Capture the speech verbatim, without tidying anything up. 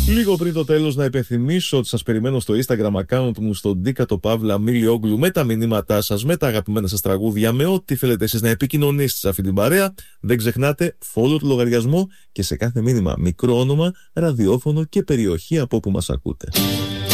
Λίγο πριν το τέλος, να υπενθυμίσω ότι σας περιμένω στο Instagram account μου, στο Ντίκατο Παύλα Μιλιόγλου, με τα μηνύματά σας, με τα αγαπημένα σας τραγούδια, με ό,τι θέλετε εσείς να επικοινωνήσετε σε αυτή την παρέα. Δεν ξεχνάτε, follow το λογαριασμό και σε κάθε μήνυμα μικρό όνομα, ραδιόφωνο και περιοχή από όπου μας ακούτε.